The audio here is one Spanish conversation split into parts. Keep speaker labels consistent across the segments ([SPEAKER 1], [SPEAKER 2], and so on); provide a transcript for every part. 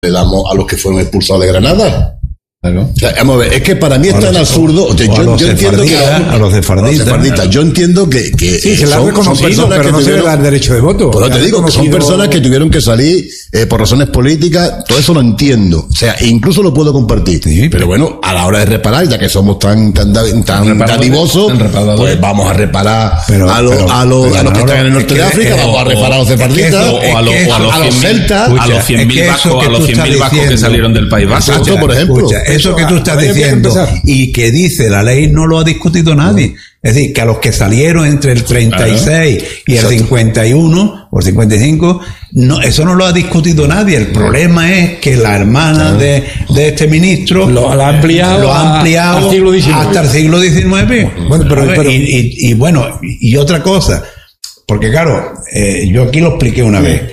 [SPEAKER 1] le damos a los que fueron expulsados de Granada.
[SPEAKER 2] Claro.
[SPEAKER 1] O sea, vamos a ver, es que para mí es tan absurdo. O sea, yo entiendo que
[SPEAKER 2] a los sefarditas.
[SPEAKER 1] Yo entiendo que
[SPEAKER 3] sí, se le ha reconocido, pero no se le da el derecho de voto.
[SPEAKER 1] Pero te digo que son personas que tuvieron que salir por razones políticas. Todo eso lo entiendo. O sea, incluso lo puedo compartir. Sí, pero bueno, a la hora de reparar, ya que somos tan dadivosos, pues vamos a reparar a los que están en el norte de África, vamos a reparar a los sefarditas
[SPEAKER 4] o a los celtas, a los 100.000 vascos que salieron del País Vasco,
[SPEAKER 1] por ejemplo.
[SPEAKER 2] Eso que tú estás diciendo y que dice la ley no lo ha discutido nadie. Es decir, que a los que salieron entre el 36 y el 51 o el 55, no, eso no lo ha discutido nadie. El problema es que la hermana de este ministro
[SPEAKER 3] lo ha ampliado
[SPEAKER 2] al siglo XIX. Hasta el siglo XIX. Bueno, y otra cosa, porque claro, yo aquí lo expliqué una vez.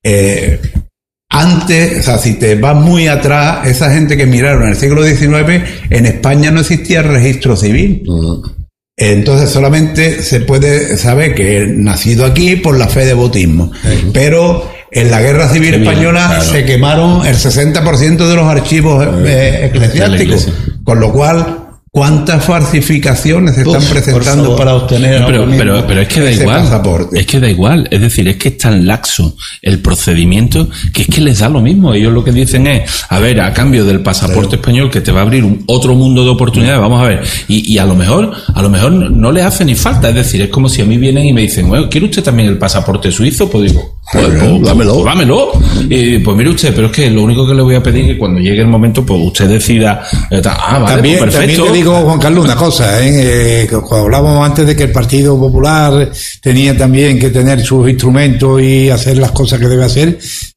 [SPEAKER 2] Antes, o sea, si te vas muy atrás, esa gente que miraron en el siglo XIX, en España no existía el registro civil. Entonces solamente se puede saber que he nacido aquí por la fe de bautismo. Pero en la Guerra Civil Española se quemaron el 60% de los archivos eclesiásticos. Con lo cual, ¿cuántas falsificaciones se están presentando para obtener
[SPEAKER 4] pero es que da igual pasaporte? Es que da igual, es decir, es que es tan laxo el procedimiento que es que les da lo mismo. Ellos lo que dicen es, a ver, a cambio del pasaporte español que te va a abrir otro mundo de oportunidades, vamos a ver, y a lo mejor no les hace ni falta. Es decir, es como si a mí vienen y me dicen, bueno, ¿quiere usted también el pasaporte suizo? Pues digo, dámelo. Pues mire usted, pero es que lo único que le voy a pedir es que cuando llegue el momento, pues usted decida, vale, pues perfecto.
[SPEAKER 3] Digo, Juan Carlos, una cosa, cuando hablábamos antes de que el Partido Popular tenía también que tener sus instrumentos y hacer las cosas que debe hacer,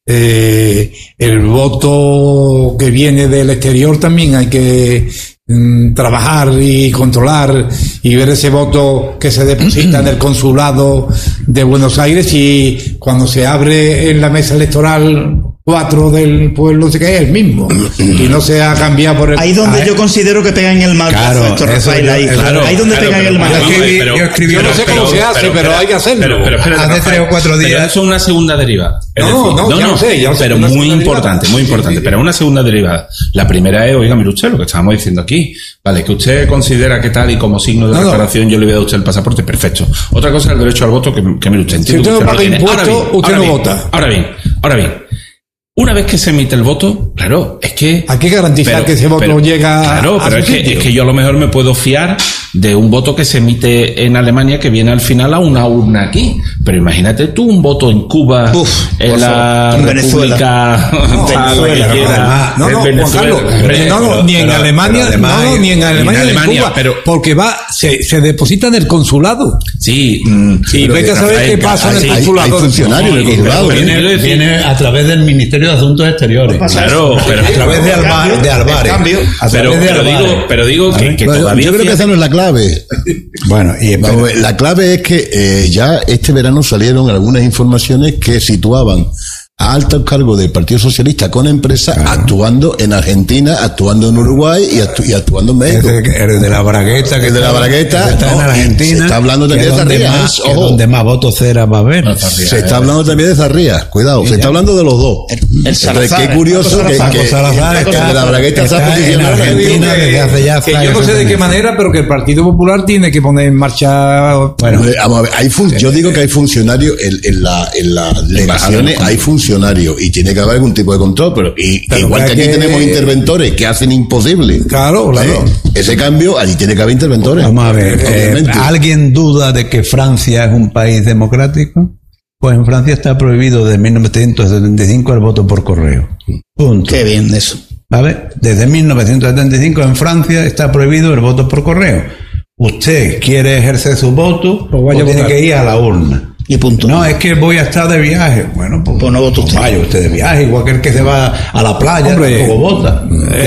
[SPEAKER 3] el voto que viene del exterior también hay que trabajar y controlar y ver ese voto que se deposita en el consulado de Buenos Aires, y cuando se abre en la mesa electoral 4 del pueblo se cae el mismo y no se ha cambiado por el...
[SPEAKER 5] Ahí donde yo considero que pegan el marcazo, Rafael, ahí donde pegan el marcazo.
[SPEAKER 3] Yo escribí, no sé cómo se hace, pero hay que hacerlo.
[SPEAKER 4] Pero
[SPEAKER 2] hace 3 o 4 días.
[SPEAKER 4] Pero eso es una segunda derivada.
[SPEAKER 3] No sé,
[SPEAKER 4] pero muy importante. Pero una segunda derivada. La primera es, oiga, mire usted, lo que estábamos diciendo aquí. Vale, que usted considera que tal y como signo de reparación yo le voy a dar a usted el pasaporte, perfecto. Otra cosa es el derecho al voto, que mire usted, entiendo
[SPEAKER 3] que usted no paga impuestos, usted no vota.
[SPEAKER 4] Ahora bien. Una vez que se emite el voto, claro, es que...
[SPEAKER 3] Hay que garantizar que ese voto llega...
[SPEAKER 4] Claro, pero es que yo a lo mejor me puedo fiar de un voto que se emite en Alemania que viene al final a una urna aquí. Pero imagínate tú un voto en Cuba, en la República...
[SPEAKER 3] Venezuela. Ni en Alemania, ni en Cuba. Porque se deposita en el consulado.
[SPEAKER 4] Sí.
[SPEAKER 3] Y vete a saber qué pasa en el consulado.
[SPEAKER 1] Hay funcionarios en el consulado.
[SPEAKER 2] Viene a través del Ministerio de Asuntos Exteriores.
[SPEAKER 4] Claro, pero
[SPEAKER 2] a través de Álvarez.
[SPEAKER 4] Pero digo que todavía...
[SPEAKER 1] Yo creo que esa no es la clave.
[SPEAKER 2] Bueno,
[SPEAKER 1] la clave es que ya este verano salieron algunas informaciones que situaban a altos cargos del Partido Socialista con empresas actuando en Argentina, actuando en Uruguay y actuando en México.
[SPEAKER 2] El de la Bragueta, que
[SPEAKER 1] está en Argentina. Se está hablando también de Zarrías.
[SPEAKER 2] Donde más votos cera va a haber.
[SPEAKER 1] Se está hablando también de Zarrías. Cuidado, se está hablando de los dos. Qué curioso que la Bragueta se ha posicionado
[SPEAKER 2] en Argentina desde hace ya.
[SPEAKER 3] Que yo no sé de qué manera, pero que el Partido Popular tiene que poner en marcha.
[SPEAKER 1] Bueno, vamos a ver, yo digo que hay funcionarios en las legaciones, hay funcionarios y tiene que haber algún tipo de control, pero igual que aquí tenemos interventores que hacen imposible ese cambio, allí tiene que haber interventores.
[SPEAKER 2] Vamos a ver, ¿alguien duda de que Francia es un país democrático? Pues en Francia está prohibido desde 1975 el voto por correo. Punto.
[SPEAKER 5] Qué bien eso.
[SPEAKER 2] ¿Vale? Desde 1975 en Francia está prohibido el voto por correo. Usted quiere ejercer su voto, pues tiene que ir a la urna.
[SPEAKER 5] Y punto.
[SPEAKER 2] No, es que voy a estar de viaje. Bueno, pues
[SPEAKER 5] no vote usted.
[SPEAKER 2] Vaya usted de viaje, igual que el que se va a la playa, tampoco vota.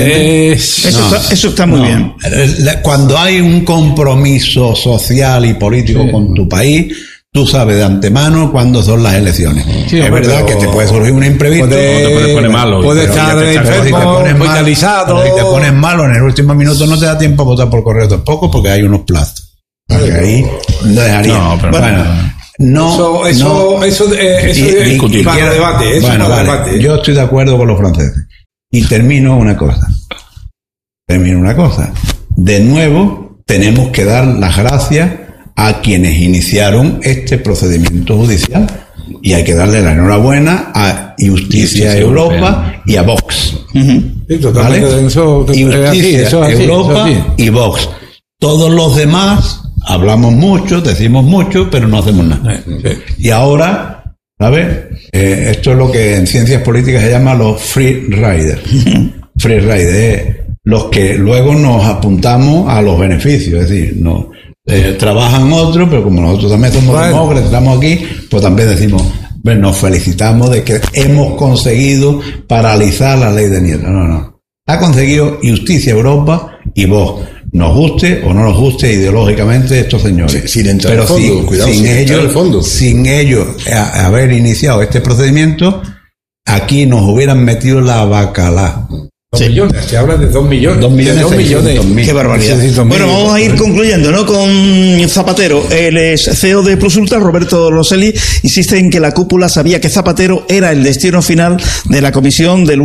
[SPEAKER 5] Eso está muy bien.
[SPEAKER 2] Cuando hay un compromiso social y político con tu país, tú sabes de antemano cuándo son las elecciones. Sí, es verdad que te puede surgir un imprevisto.
[SPEAKER 4] No te puedes poner malo.
[SPEAKER 3] Puedes estar enfermo, hospitalizado.
[SPEAKER 2] Si te pones malo en el último minuto no te da tiempo a votar por correo tampoco, porque hay unos plazos. Porque ahí no dejaría.
[SPEAKER 3] Eso es para debate.
[SPEAKER 2] Yo estoy de acuerdo con los franceses. Y termino una cosa. De nuevo, tenemos que dar las gracias a quienes iniciaron este procedimiento judicial. Y hay que darle la enhorabuena a Justicia Europa y a Vox.
[SPEAKER 3] Sí, totalmente.
[SPEAKER 2] ¿Vale? Justicia Europa y Vox. Todos los demás hablamos mucho, decimos mucho, pero no hacemos nada. Sí. Y ahora, ¿sabes? Esto es lo que en ciencias políticas se llama los free riders. Free riders, los que luego nos apuntamos a los beneficios, es decir, no trabajan otros, pero como nosotros también somos demócratas, estamos aquí, pues también decimos, nos felicitamos de que hemos conseguido paralizar la ley de Nieta. No. Ha conseguido Justicia Europa y Vox. Nos guste o no nos guste ideológicamente estos señores.
[SPEAKER 1] Sin entrar al fondo, cuidado,
[SPEAKER 2] sin ellos haber iniciado este procedimiento, aquí nos hubieran metido la bacalá.
[SPEAKER 3] 2 millones, se habla de 2 millones.
[SPEAKER 2] 2 millones.
[SPEAKER 5] Qué barbaridad. Bueno, vamos a ir concluyendo, ¿no? Con Zapatero. El CEO de Plus Ultra, Roberto Rosselli, insiste en que la cúpula sabía que Zapatero era el destino final de la comisión del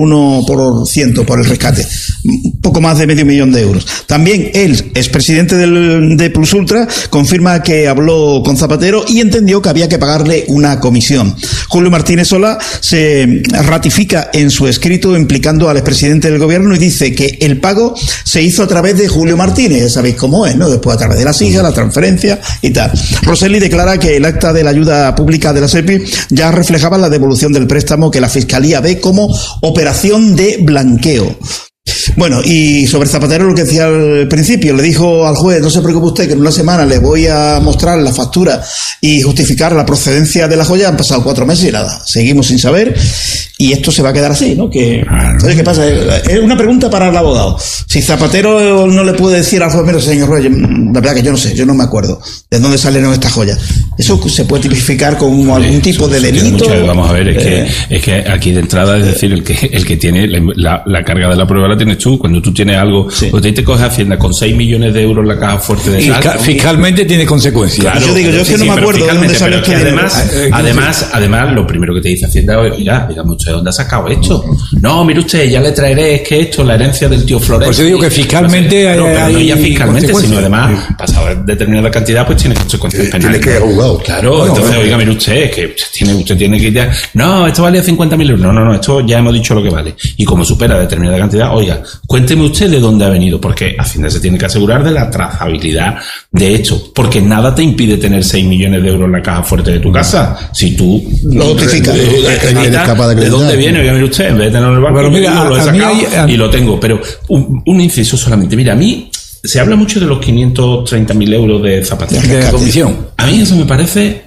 [SPEAKER 5] 1% por el rescate. Poco más de $500,000. También el expresidente de Plus Ultra confirma que habló con Zapatero y entendió que había que pagarle una comisión. Julio Martínez Solá se ratifica en su escrito implicando al expresidente del gobierno y dice que el pago se hizo a través de Julio Martínez, ya sabéis cómo es, ¿no? Después a través de la SIGA, la transferencia y tal. Rosselli declara que el acta de la ayuda pública de la SEPI ya reflejaba la devolución del préstamo que la Fiscalía ve como operación de blanqueo. Bueno, y sobre Zapatero lo que decía al principio, le dijo al juez, no se preocupe usted que en una semana le voy a mostrar la factura y justificar la procedencia de la joya. Han pasado 4 meses y nada, seguimos sin saber y esto se va a quedar así, ¿no? ¿Sabes qué pasa? Es una pregunta para el abogado. Si Zapatero no le puede decir al juez, mira, señor juez, la verdad que yo no sé, yo no me acuerdo de dónde salieron estas joyas. Eso se puede tipificar como algún tipo de delito.
[SPEAKER 4] Vamos a ver, es que aquí de entrada, es decir, el que tiene la carga de la prueba la tienes tú. Cuando tú tienes algo, cuando te coges Hacienda con 6 millones de euros la caja fuerte de sal,
[SPEAKER 3] fiscalmente tiene consecuencias.
[SPEAKER 5] Claro, yo digo, yo es que no me acuerdo de dónde salió este
[SPEAKER 4] además, lo primero que te dice Hacienda es, mira, digamos, ¿usted dónde ha sacado esto? No, mire usted, ya le traeré, es que esto, la herencia del tío Flores.
[SPEAKER 3] Pues yo digo que fiscalmente
[SPEAKER 4] pero no ya fiscalmente, sino además, pasado determinada cantidad, pues tiene consecuencias penales.
[SPEAKER 1] Tiene que juzgado.
[SPEAKER 4] Claro, entonces, oiga, mire usted, que usted tiene que ir ya, no, esto vale 50.000 euros. No, esto ya hemos dicho lo que vale. Y como supera determinada cantidad, oiga, cuénteme usted de dónde ha venido, porque Hacienda se tiene que asegurar de la trazabilidad de esto, porque nada te impide tener 6 millones de euros en la caja fuerte de tu casa, si tú
[SPEAKER 5] lo justificas.
[SPEAKER 4] ¿De dónde viene? Oiga, mire usted, en vez de tenerlo en el banco,
[SPEAKER 3] pero mira,
[SPEAKER 4] lo he sacado y lo tengo. Pero un inciso solamente. Mira, a mí se habla mucho de los 530.000 euros de Zapatero.
[SPEAKER 3] De comisión.
[SPEAKER 4] A mí eso me parece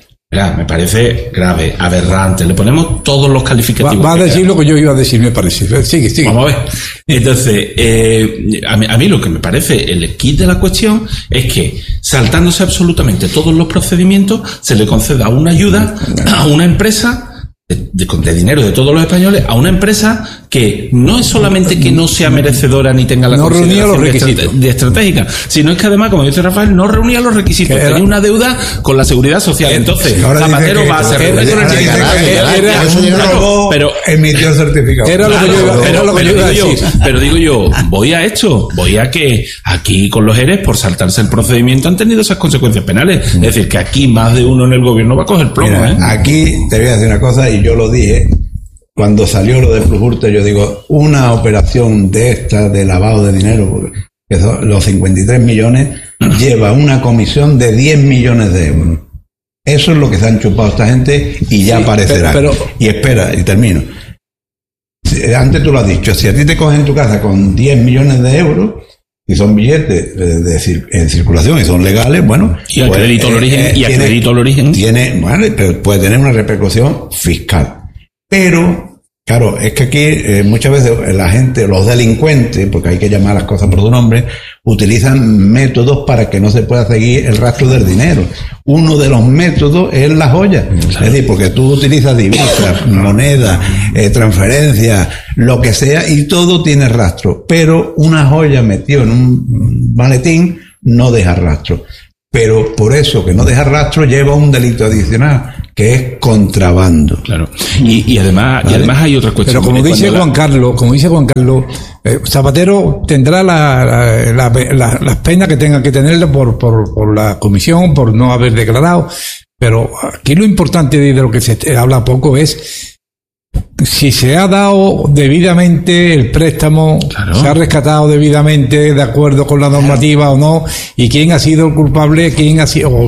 [SPEAKER 4] grave, aberrante. Le ponemos todos los calificativos.
[SPEAKER 3] Va a decir lo que yo iba a decir, me parece. Sigue.
[SPEAKER 4] Vamos a ver. Entonces, a mí lo que me parece el kit de la cuestión es que, saltándose absolutamente todos los procedimientos, se le conceda una ayuda a una empresa de dinero de todos los españoles, a una empresa que no es solamente que no sea merecedora ni tenga la consideración de estratégica, sino es que además, como dice Rafael, no reunía los requisitos, tenía una deuda con la seguridad social. Entonces, Zapatero va a ser
[SPEAKER 2] pero emitió certificado.
[SPEAKER 3] Era lo que yo iba a decir.
[SPEAKER 4] Pero digo yo, voy a que aquí con los ERES, por saltarse el procedimiento, han tenido esas consecuencias penales. Es decir, que aquí más de uno en el gobierno va a coger plomo.
[SPEAKER 2] Mira, aquí te voy a decir una cosa, y yo lo dije cuando salió lo de Plus Ultra. Yo digo, una operación de esta de lavado de dinero, que son los 53 millones, lleva una comisión de 10 millones de euros. Eso es lo que se han chupado esta gente y ya aparecerá. Y espera, y termino. Antes tú lo has dicho, si a ti te cogen en tu casa con 10 millones de euros y son billetes en circulación y son legales, bueno,
[SPEAKER 4] y acredito el origen,
[SPEAKER 2] pero puede tener una repercusión fiscal. Pero claro, es que aquí muchas veces la gente, los delincuentes, porque hay que llamar las cosas por su nombre, utilizan métodos para que no se pueda seguir el rastro del dinero. Uno de los métodos es la joya. Es decir, porque tú utilizas divisas, monedas, transferencias, lo que sea, y todo tiene rastro. Pero una joya metida en un maletín no deja rastro. Pero por eso que no deja rastro lleva un delito adicional, que es contrabando.
[SPEAKER 4] Claro. Y además hay otra cuestión.
[SPEAKER 3] Pero como dice Juan Carlos, Zapatero tendrá las penas que tenga que tener por la comisión, por no haber declarado. Pero aquí lo importante de lo que se habla poco es si se ha dado debidamente el préstamo, claro, se ha rescatado debidamente de acuerdo con la normativa o no, y quién ha sido el culpable, quién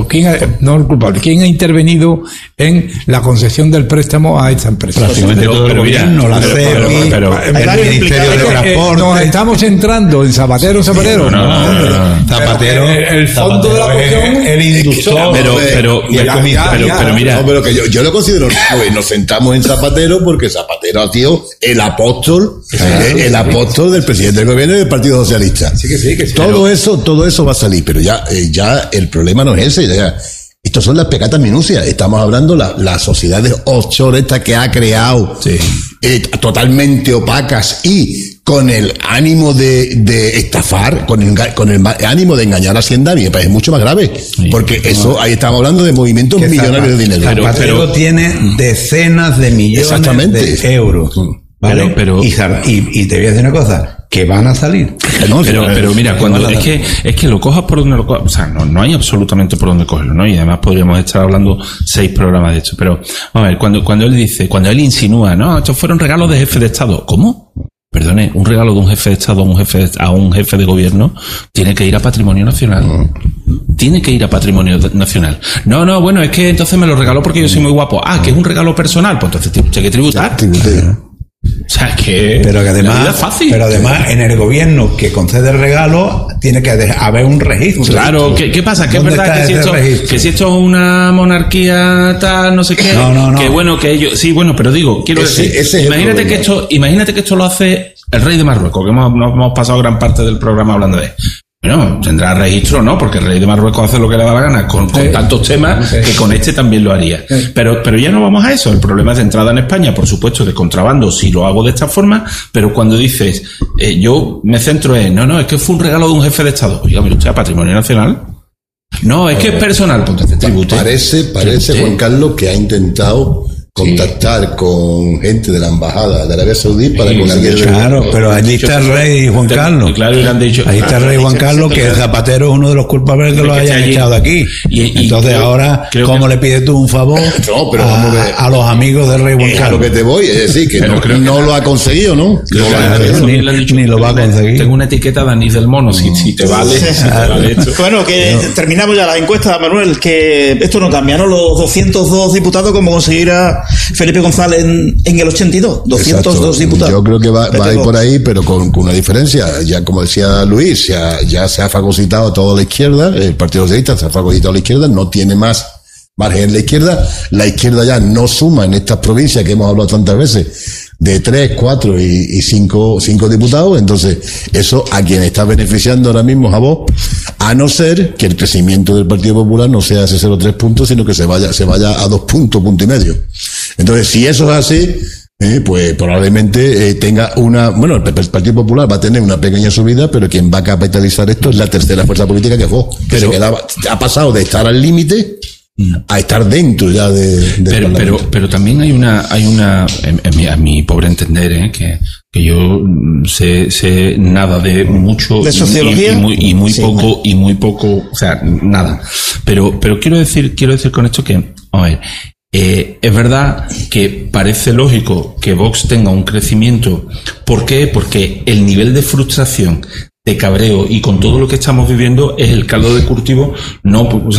[SPEAKER 3] ha intervenido en la concesión del préstamo a esta empresa.
[SPEAKER 2] Prácticamente todo el gobierno, la CEPI, el Ministerio de Transporte.
[SPEAKER 3] Nos estamos entrando en Zapatero.
[SPEAKER 1] Zapatero,
[SPEAKER 3] el fondo de la cuestión,
[SPEAKER 2] el inductor.
[SPEAKER 4] Pero mira,
[SPEAKER 1] pero que yo lo considero, nos sentamos en Zapatero porque Zapatero ha sido el apóstol del presidente del gobierno y del Partido Socialista.
[SPEAKER 3] Sí.
[SPEAKER 1] Todo eso va a salir, pero ya el problema no es ese. Ya, estos son las pecatas minucias. Estamos hablando las sociedades offshore esta que ha creado, totalmente opacas y con el ánimo de estafar, con el ánimo de engañar a Hacienda. A mí me parece mucho más grave, porque ahí estamos haando de movimientos millonarios de dinero.
[SPEAKER 2] Pero tiene decenas de millones de euros. ¿Vale? Y te voy a decir una cosa, que van a salir.
[SPEAKER 4] Pero mira, es que lo cojas por donde lo cojas, o sea, no hay absolutamente por donde cogerlo, ¿no? Y además podríamos estar hablando 6 programas de esto, pero a ver, cuando él insinúa, no, estos fueron regalos de jefe de Estado. ¿Cómo? Perdone, un regalo de un jefe de Estado a un jefe de gobierno tiene que ir a Patrimonio Nacional. Tiene que ir a Patrimonio Nacional. No, bueno, es que entonces me lo regaló porque yo soy muy guapo. Que es un regalo personal, pues entonces tiene que tributar. O sea,
[SPEAKER 2] pero además en el gobierno que concede regalo tiene que haber un registro.
[SPEAKER 4] Claro, ¿qué pasa? Que es verdad que si esto es una monarquía tal, no sé qué,
[SPEAKER 2] no.
[SPEAKER 4] Que bueno, que ellos, sí, bueno, pero digo, quiero decir, imagínate que esto lo hace el rey de Marruecos, que hemos pasado gran parte del programa hablando de. Bueno, tendrá registro, ¿no? Porque el rey de Marruecos hace lo que le da la gana con tantos temas que con este también lo haría. Pero ya no vamos a eso. El problema es de entrada en España, por supuesto, de contrabando, si lo hago de esta forma, pero cuando dices, yo me centro en, no, es que fue un regalo de un jefe de Estado. Oiga, mire usted, a Patrimonio Nacional. No, es que es personal, pues entonces tribute.
[SPEAKER 1] Parece, Juan Carlos, que ha intentado contactar con gente de la embajada de Arabia Saudí para conseguir.
[SPEAKER 2] Claro, pero allí está el rey Juan Carlos.
[SPEAKER 4] Claro, y le han dicho.
[SPEAKER 2] Ahí está el rey Juan Carlos, que Zapatero es uno de los culpables que lo hayan echado de aquí. Entonces ahora, ¿cómo le pides tú un favor a los amigos del rey Juan Carlos?
[SPEAKER 1] A lo que te voy, es decir, que no lo ha conseguido, ¿no?
[SPEAKER 2] Ni lo va a conseguir.
[SPEAKER 4] Tengo una etiqueta de anís del mono, si te vale. Esto.
[SPEAKER 5] Bueno, que terminamos ya la encuesta, Manuel, que esto no cambia, ¿no? Los 202 diputados, como conseguirá Felipe González en el 82, 202
[SPEAKER 1] Exacto.
[SPEAKER 5] diputados.
[SPEAKER 1] Yo creo que va a ir por ahí, pero con una diferencia. Ya como decía Luis, ya se ha fagocitado toda la izquierda, el Partido Socialista se ha fagocitado a la izquierda, no tiene más margen en la izquierda ya no suma en estas provincias que hemos hablado tantas veces, de 3, 4 y 5 diputados. Entonces, eso a quien está beneficiando ahora mismo es a vos, a no ser que el crecimiento del Partido Popular no sea ese 0,3 puntos, sino que se vaya a 2 puntos, punto y medio. Entonces, si eso es así, pues probablemente tenga el Partido Popular va a tener una pequeña subida, pero quien va a capitalizar esto es la tercera fuerza política, que es vos, que ha pasado de estar al límite a estar dentro ya
[SPEAKER 4] pero también hay una a mi pobre entender, que yo sé nada de mucho
[SPEAKER 5] de sociología
[SPEAKER 4] y muy poco, o sea, nada, pero quiero decir con esto que, a ver, es verdad que parece lógico que Vox tenga un crecimiento. ¿Por qué? Porque el nivel de frustración, de cabreo y con todo lo que estamos viviendo es el caldo de cultivo. Los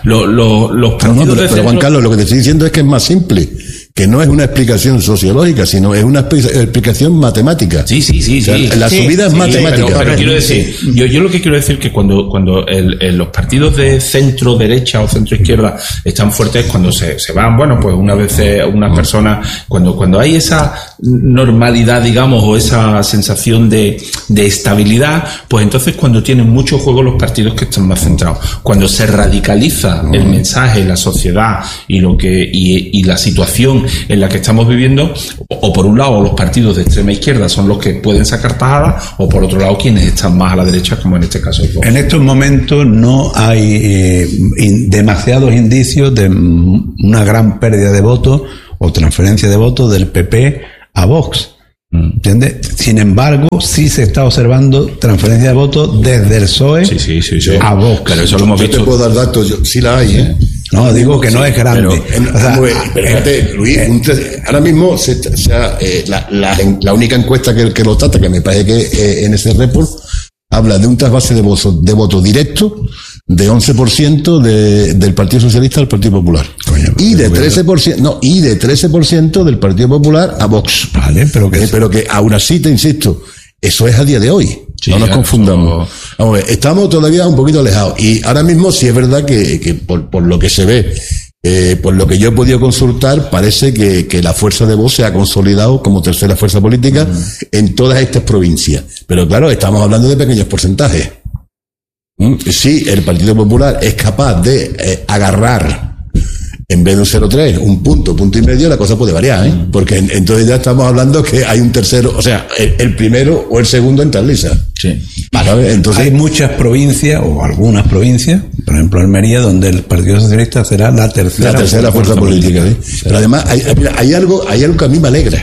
[SPEAKER 4] partidos de
[SPEAKER 1] pero Juan Carlos, lo que te estoy diciendo es que es más simple, que no es una explicación sociológica, sino es una explicación matemática.
[SPEAKER 4] Sí.
[SPEAKER 1] O sea, la subida es matemática.
[SPEAKER 4] Pero quiero decir, yo lo que quiero decir que cuando los partidos de centro derecha o centro izquierda están fuertes, cuando se van, bueno, pues una vez unas personas, cuando hay esa normalidad, digamos, o esa sensación de estabilidad, pues entonces cuando tienen mucho juego los partidos que están más centrados. Cuando se radicaliza el mensaje, la sociedad y la situación en la que estamos viviendo, o por un lado los partidos de extrema izquierda son los que pueden sacar tajadas, o por otro lado quienes están más a la derecha, como en este caso.
[SPEAKER 2] En estos momentos no hay demasiados indicios de una gran pérdida de votos o transferencia de votos del PP a Vox. ¿Entiendes? Sin embargo, sí se está observando transferencia de votos desde el PSOE a Vox.
[SPEAKER 4] Pero eso lo hemos visto.
[SPEAKER 1] Yo te puedo dar datos, sí la hay, ¿eh?
[SPEAKER 2] No, digo que no es grande.
[SPEAKER 1] Pero fíjate, Luis, ahora mismo la única encuesta que lo trata, que me parece que en ese report, habla de un trasvase de votos directo de 11% del Partido Socialista al Partido Popular. Coño, y de 13% del Partido Popular a Vox.
[SPEAKER 2] Vale, pero
[SPEAKER 1] que aún así, te insisto, eso es a día de hoy. Sí, no nos confundamos. Vamos a ver, estamos todavía un poquito alejados. Y ahora mismo sí es verdad que por lo que se ve, por lo que yo he podido consultar, parece que la fuerza de Vox se ha consolidado como tercera fuerza política en todas estas provincias. Pero claro, estamos hablando de pequeños porcentajes. Si el Partido Popular es capaz de agarrar, en vez de un 0,3, un punto y medio, la cosa puede variar, ¿eh? Porque entonces ya estamos hablando que hay un tercero, o sea, el primero o el segundo en tal lista.
[SPEAKER 2] Sí. Vale, entonces hay muchas provincias, o algunas provincias, por ejemplo Almería, donde el Partido Socialista será la tercera fuerza política. ¿Sí?
[SPEAKER 1] Pero además hay algo que a mí me alegra.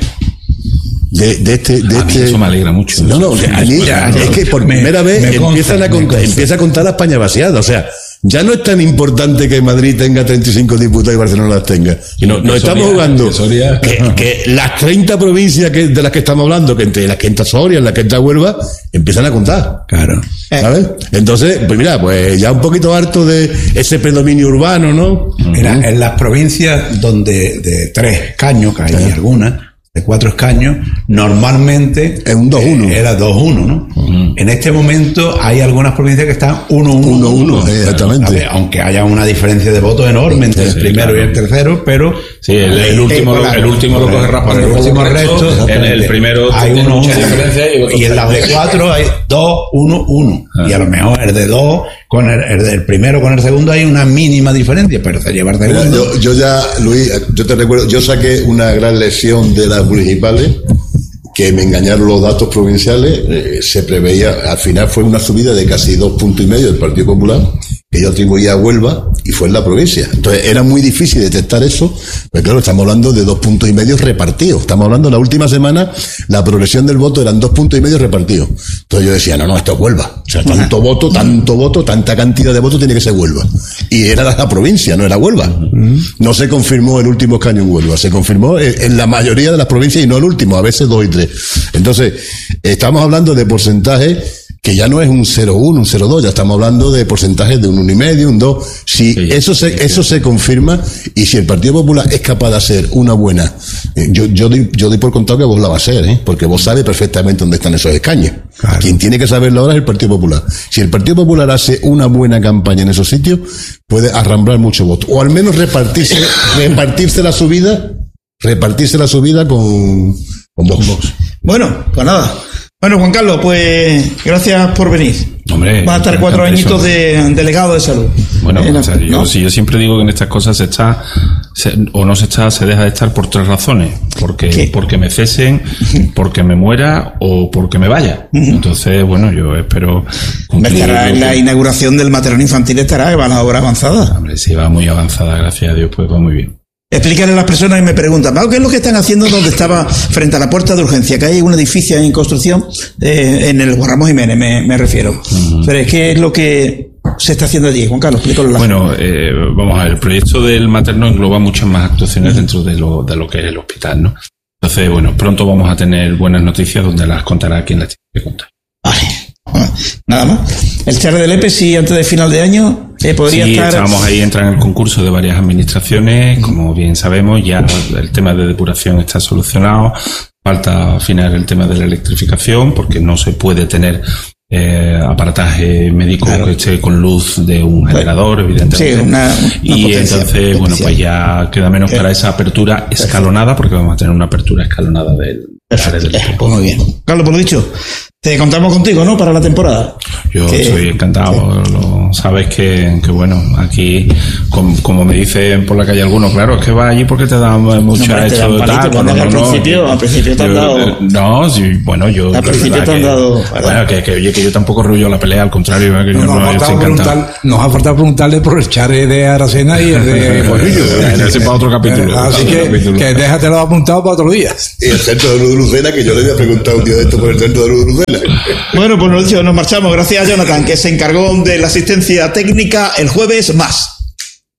[SPEAKER 4] Eso me alegra mucho.
[SPEAKER 1] No, a mí es que por primera vez empieza a contar la España vaciada. O sea, ya no es tan importante que Madrid tenga 35 diputados y Barcelona las tenga. Y no estamos jugando que las 30 provincias de las que estamos hablando, que entre las que entra Soria, en las que entra Huelva, empiezan a contar.
[SPEAKER 2] Claro.
[SPEAKER 1] ¿Sabes? Entonces, pues mira, pues ya un poquito harto de ese predominio urbano, ¿no?
[SPEAKER 2] Mira, en las provincias donde de 3 escaños, que hay algunas, de 4 escaños, normalmente
[SPEAKER 1] es un 2-1.
[SPEAKER 2] Era 2-1, ¿no? En este momento hay algunas provincias que están 1-1.
[SPEAKER 1] Exactamente.
[SPEAKER 2] Aunque haya una diferencia de votos enorme entre el primero y el tercero, pero
[SPEAKER 4] sí, el último lo coge raspado.
[SPEAKER 2] El último resto,
[SPEAKER 4] en el primero
[SPEAKER 2] hay mucha diferencia y en las de 4 hay 2-1-1. Y a lo mejor el de 2 con el del primero con el segundo hay una mínima diferencia, pero se lleva el segundo.
[SPEAKER 1] Yo ya, Luis, yo te recuerdo, yo saqué una gran lección de las municipales, que me engañaron los datos provinciales. Se preveía, al final fue una subida de casi 2,5 puntos del Partido Popular, que yo atribuía a Huelva, y fue en la provincia. Entonces era muy difícil detectar eso, pero claro, estamos hablando de 2,5 puntos repartidos. Estamos hablando, la última semana, la progresión del voto eran 2,5 puntos repartidos. Entonces yo decía, no, esto es Huelva. O sea, tanto voto, tanta cantidad de votos tiene que ser Huelva. Y era la provincia, no era Huelva. No se confirmó el último escaño en Huelva, se confirmó en la mayoría de las provincias y no el último, a veces 2 y 3. Entonces, estamos hablando de porcentajes que ya no es un 0,1, un 0,2, ya estamos hablando de porcentajes de un 1,5, un 2. Si eso se confirma, y si el Partido Popular es capaz de hacer una buena, yo doy por contado que vos la va a hacer, porque vos sabes perfectamente dónde están esos escaños. Claro. Quien tiene que saberlo ahora es el Partido Popular. Si el Partido Popular hace una buena campaña en esos sitios, puede arramblar mucho voto, o al menos repartirse la subida con Vox.
[SPEAKER 5] Bueno, pues nada. Bueno, Juan Carlos, pues gracias por venir.
[SPEAKER 4] Hombre,
[SPEAKER 5] va a estar 4 añitos de delegado de salud.
[SPEAKER 4] Bueno, yo siempre digo que en estas cosas se deja de estar por 3 razones. Porque me cesen, porque me muera o porque me vaya. Entonces, bueno, yo espero cumplir.
[SPEAKER 5] La inauguración del materno infantil va a la hora avanzada.
[SPEAKER 4] Hombre, sí, va muy avanzada, gracias a Dios, pues va muy bien.
[SPEAKER 5] Explícale a las personas que me preguntan, ¿qué es lo que están haciendo donde estaba frente a la puerta de urgencia? Que hay un edificio en construcción, en el Juan Ramón Jiménez, me refiero. Pero ¿qué es lo que se está haciendo allí? Juan Carlos, explícalo.
[SPEAKER 4] Bueno, vamos a ver, el proyecto del materno engloba muchas más actuaciones dentro de lo que es el hospital, ¿no? Entonces, bueno, pronto vamos a tener buenas noticias donde las contará quien las tiene que contar.
[SPEAKER 5] Vale. Nada más. El cierre del EPE, sí, antes de final de año, podría estar.
[SPEAKER 4] Estábamos ahí, entra en el concurso de varias administraciones, como bien sabemos, ya el tema de depuración está solucionado. Falta afinar el tema de la electrificación, porque no se puede tener aparataje médico que esté con luz de un generador, evidentemente. Y entonces, bueno, pues ya queda menos para esa apertura escalonada, porque vamos a tener una apertura escalonada del
[SPEAKER 5] pues muy bien. Carlos, por lo dicho, te contamos contigo, ¿no? Para la temporada.
[SPEAKER 4] Yo estoy encantado. Sabes que bueno, aquí, como me dicen por la calle algunos, claro, es que vas allí porque te dan mucha esto de tal.
[SPEAKER 5] Al principio te han dado.
[SPEAKER 4] No, sí, bueno, yo.
[SPEAKER 5] Al principio te han dado.
[SPEAKER 4] Bueno, que yo tampoco rollo la pelea, al contrario, que yo no estoy encantado.
[SPEAKER 3] Nos ha faltado preguntarle por el Chare de Aracena y el de Bolillo.
[SPEAKER 4] Ese para otro capítulo.
[SPEAKER 3] Así que déjatelo apuntado para otro día.
[SPEAKER 1] Y el centro de luz de Lucena, que yo le había preguntado un día de esto por el centro de luz de Lucena.
[SPEAKER 5] Bueno, pues nos marchamos. Gracias a Jonathan, que se encargó de la asistencia técnica. El jueves más.